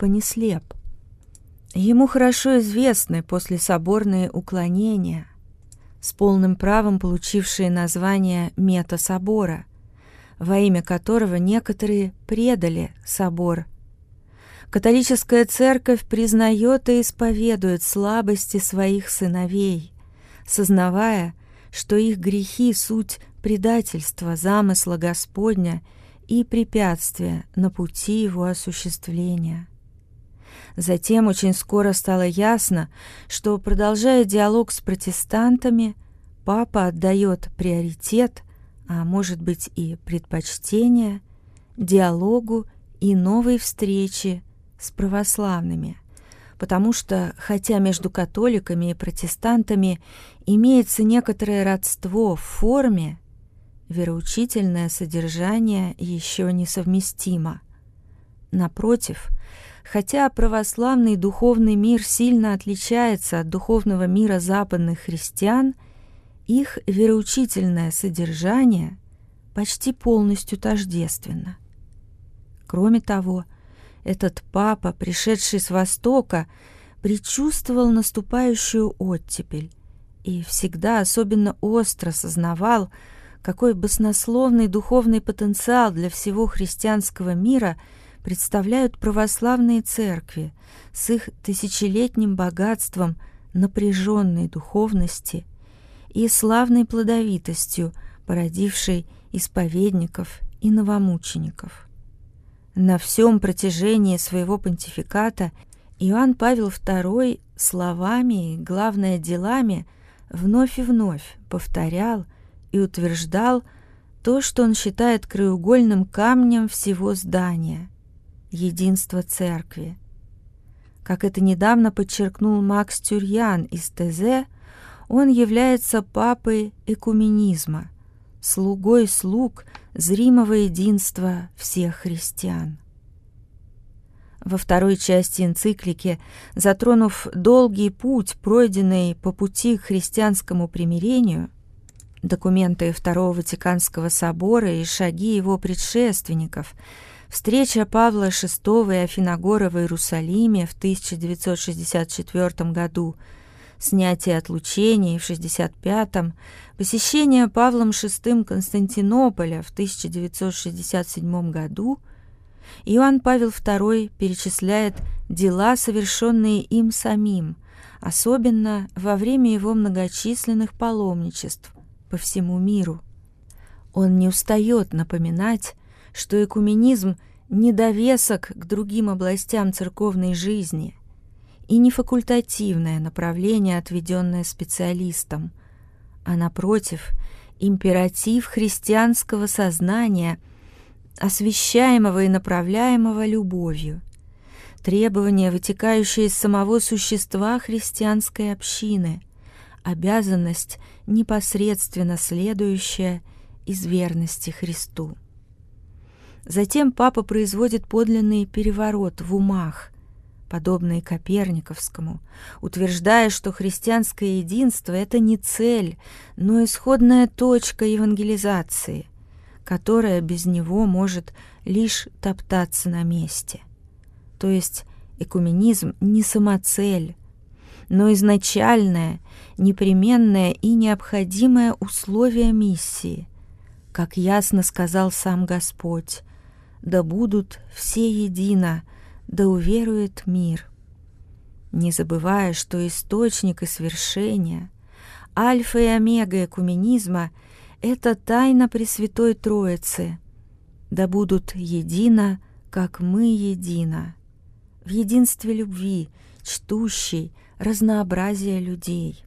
папа не слеп. Ему хорошо известны послесоборные уклонения, с полным правом получившие название метасобора, во имя которого некоторые предали собор. Католическая церковь признает и исповедует слабости своих сыновей, сознавая, что их грехи — суть предательства замысла Господня и препятствия на пути его осуществления. Затем очень скоро стало ясно, что, продолжая диалог с протестантами, папа отдает приоритет, а может быть и предпочтение, диалогу и новой встрече с православными, потому что, хотя между католиками и протестантами имеется некоторое родство в форме, вероучительное содержание еще несовместимо. Напротив, хотя православный духовный мир сильно отличается от духовного мира западных христиан, их вероучительное содержание почти полностью тождественно. Кроме того, этот папа, пришедший с Востока, предчувствовал наступающую оттепель и всегда особенно остро сознавал, какой баснословный духовный потенциал для всего христианского мира представляют православные церкви с их тысячелетним богатством напряженной духовности и славной плодовитостью, породившей исповедников и новомучеников. На всем протяжении своего понтификата Иоанн Павел II словами и, главное, делами вновь и вновь повторял и утверждал то, что он считает краеугольным камнем всего здания — единство церкви. Как это недавно подчеркнул Макс Тюрьян из ТЗ, он является папой экуменизма, слугой слуг зримого единства всех христиан. Во второй части энциклики, затронув долгий путь, пройденный по пути к христианскому примирению, документы Второго Ватиканского собора и шаги его предшественников, встреча Павла VI и Афиногора в Иерусалиме в 1964 году, снятие отлучений в 1965, посещение Павлом VI Константинополя в 1967 году, Иоанн Павел II перечисляет дела, совершенные им самим, особенно во время его многочисленных паломничеств по всему миру. Он не устает напоминать, что экуменизм не довесок к другим областям церковной жизни и не факультативное направление, отведенное специалистам, а, напротив, императив христианского сознания, освящаемого и направляемого любовью, требование, вытекающее из самого существа христианской общины, обязанность, непосредственно следующая из верности Христу. Затем папа производит подлинный переворот в умах, подобный Коперниковскому, утверждая, что христианское единство — это не цель, но исходная точка евангелизации, которая без него может лишь топтаться на месте. То есть экуменизм не самоцель, но изначальное, непременное и необходимое условие миссии, как ясно сказал сам Господь: «Да будут все едино, да уверует мир», не забывая, что источник и свершение, альфа и омега экуменизма — это тайна Пресвятой Троицы: «Да будут едино, как мы едино», в единстве любви, чтущей разнообразие людей.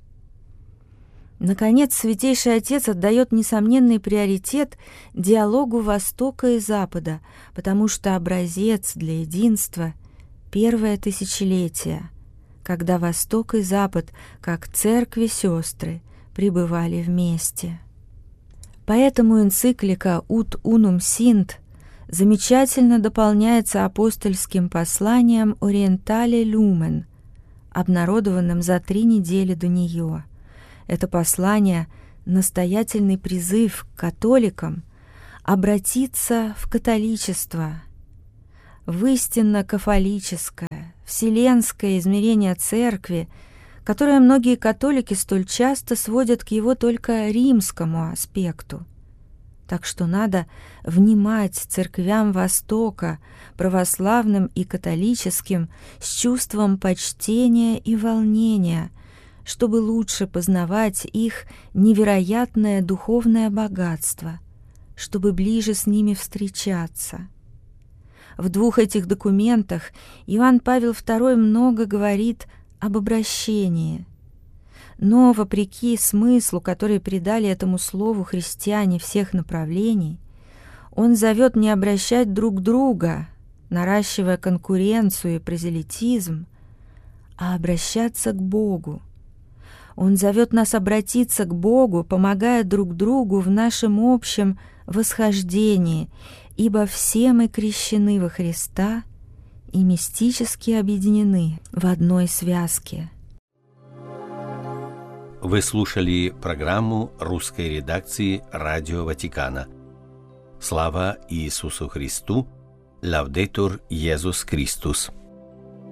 Наконец, Святейший Отец отдает несомненный приоритет диалогу Востока и Запада, потому что образец для единства — первое тысячелетие, когда Восток и Запад, как церкви-сестры, пребывали вместе. Поэтому энциклика «Ut unum sint» замечательно дополняется апостольским посланием «Orientale Lumen», обнародованным за 3 недели до нее. Это послание — настоятельный призыв к католикам обратиться в католичество, в истинно кафолическое, вселенское измерение Церкви, которое многие католики столь часто сводят к его только римскому аспекту. Так что надо внимать церквям Востока, православным и католическим, с чувством почтения и волнения, чтобы лучше познавать их невероятное духовное богатство, чтобы ближе с ними встречаться. В двух этих документах Иоанн Павел II много говорит об обращении. Но, вопреки смыслу, который придали этому слову христиане всех направлений, он зовет не обращать друг друга, наращивая конкуренцию и прозелитизм, а обращаться к Богу. Он зовет нас обратиться к Богу, помогая друг другу в нашем общем восхождении, ибо все мы крещены во Христа и мистически объединены в одной связке. Вы слушали программу русской редакции Радио Ватикана. Слава Иисусу Христу! Лаудетур Иисус Христос!